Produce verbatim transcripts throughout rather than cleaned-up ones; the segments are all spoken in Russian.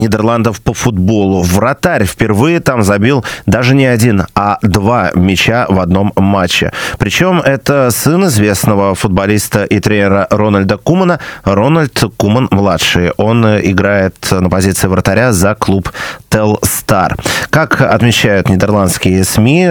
Нидерландов по футболу. Вратарь впервые там забил даже не один, а два мяча в одном матче. Причем это сын известного футболиста и тренера Рональда Кумана, Рональд Куман-младший. Он играет на позиции вратаря за клуб Телстар. Как отмечают нидерландские СМИ,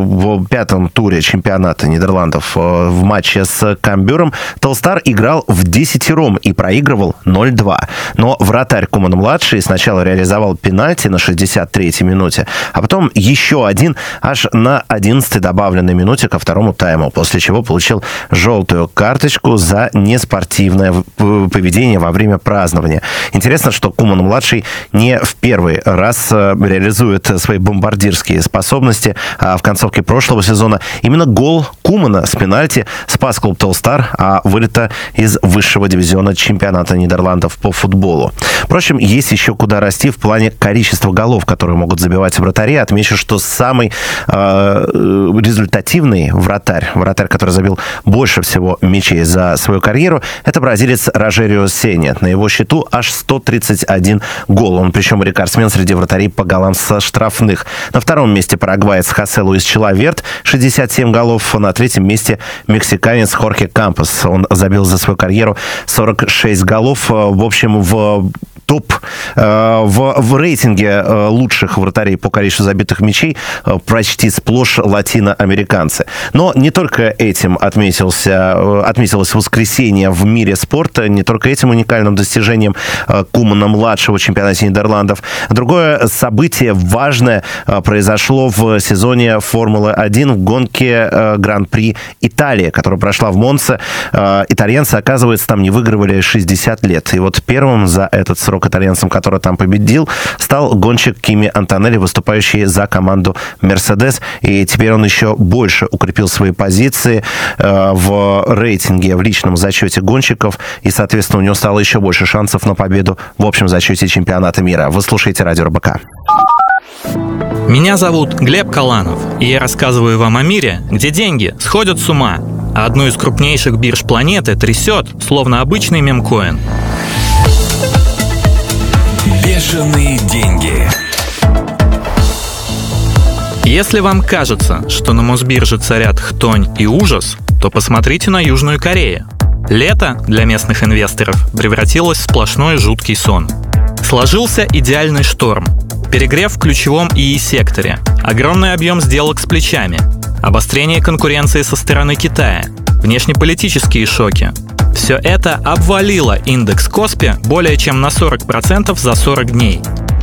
в пятом туре чемпионата Нидерландов в матче с Камбюром Телстар играл в десятером и проигрывал ноль-два. Но вратарь Куман-младший сначала Сначала реализовал пенальти на шестьдесят третьей минуте, а потом еще один аж на одиннадцатой добавленной минуте ко второму тайму, после чего получил желтую карточку за неспортивное поведение во время празднования. Интересно, что Куман-младший не в первый раз реализует свои бомбардирские способности. А в концовке прошлого сезона именно гол Кумана с пенальти спас клуб Телстар, а вылета из высшего дивизиона чемпионата Нидерландов по футболу. Впрочем, есть еще куда расти в плане количества голов, которые могут забивать вратари. Отмечу, что самый э, результативный вратарь, вратарь, который забил больше всего мячей за свою карьеру, это бразилец Рожерио Сенья. На его счету аж сто тридцать один гол. Он причем рекордсмен среди вратарей по голам со штрафных. На втором месте парагваец Хосе Луис Чилаверт, шестьдесят семь голов. На третьем месте мексиканец Хорхе Кампос. Он забил за свою карьеру сорок шесть голов. В общем, в топ э, в, в рейтинге э, лучших вратарей по количеству забитых мячей э, почти сплошь латиноамериканцы. Но не только этим отметился, э, отметилось воскресенье в мире спорта, не только этим уникальным достижением э, Кумана-младшего в чемпионате Нидерландов. Другое событие важное э, произошло в сезоне Формулы один в гонке э, Гран-при Италии, которая прошла в Монце. Э, итальянцы, оказывается, там не выигрывали шестьдесят лет. И вот первым за этот срок итальянцем, который там победил, стал гонщик Кими Антонелли, выступающий за команду Mercedes. И теперь он еще больше укрепил свои позиции э, в рейтинге, в личном зачете гонщиков. И, соответственно, у него стало еще больше шансов на победу в общем зачете чемпионата мира. Вы слушаете Радио РБК. Меня зовут Глеб Каланов, и я рассказываю вам о мире, где деньги сходят с ума, а одну из крупнейших бирж планеты трясет, словно обычный мемкоин. Бешеные деньги. Если вам кажется, что на Мосбирже царят хтонь и ужас, то посмотрите на Южную Корею. Лето для местных инвесторов превратилось в сплошной жуткий сон. Сложился идеальный шторм. Перегрев в ключевом ИИ-секторе, огромный объем сделок с плечами, обострение конкуренции со стороны Китая, внешнеполитические шоки. Все это обвалило индекс Коспи более чем на сорок процентов за сорок дней.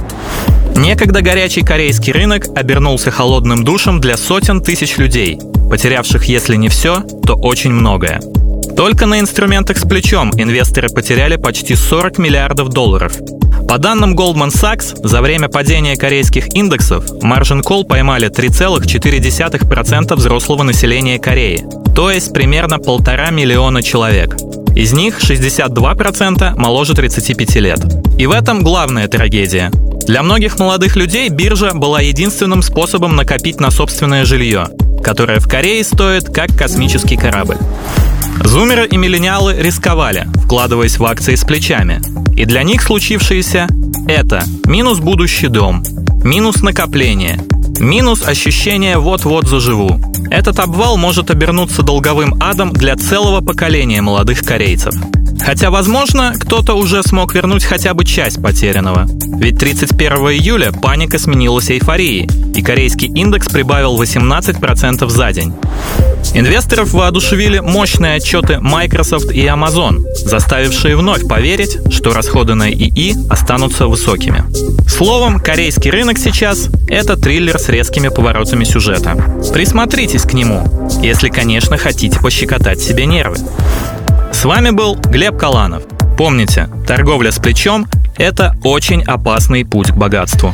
Некогда горячий корейский рынок обернулся холодным душем для сотен тысяч людей, потерявших, если не все, то очень многое. Только на инструментах с плечом инвесторы потеряли почти сорок миллиардов долларов. По данным Goldman Sachs, за время падения корейских индексов Margin Call поймали три целых четыре десятых процента взрослого населения Кореи, то есть примерно полтора миллиона человек. Из них шестьдесят два процента моложе тридцати пяти лет. И в этом главная трагедия. Для многих молодых людей биржа была единственным способом накопить на собственное жилье, которое в Корее стоит как космический корабль. Зумеры и миллениалы рисковали, вкладываясь в акции с плечами. И для них случившееся – это минус будущий дом, минус накопление, минус ощущение «вот-вот заживу». Этот обвал может обернуться долговым адом для целого поколения молодых корейцев. Хотя, возможно, кто-то уже смог вернуть хотя бы часть потерянного. Ведь тридцать первого июля паника сменилась эйфорией, и корейский индекс прибавил восемнадцать процентов за день. Инвесторов воодушевили мощные отчеты Microsoft и Amazon, заставившие вновь поверить, что расходы на ИИ останутся высокими. Словом, корейский рынок сейчас – это триллер с резкими поворотами сюжета. Присмотритесь к нему, если, конечно, хотите пощекотать себе нервы. С вами был Глеб Каланов. Помните, торговля с плечом – это очень опасный путь к богатству.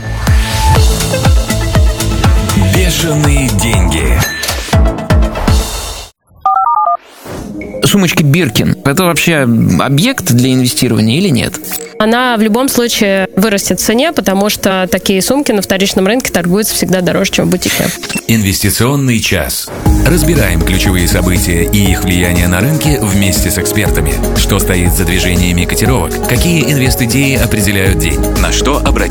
Бешеные деньги. сумочки Биркин – это вообще объект для инвестирования или нет? Она в любом случае вырастет в цене, потому что такие сумки на вторичном рынке торгуются всегда дороже, чем в бутике. Инвестиционный час. Разбираем ключевые события и их влияние на рынки вместе с экспертами. Что стоит за движениями котировок? Какие инвест-идеи определяют день? На что обратить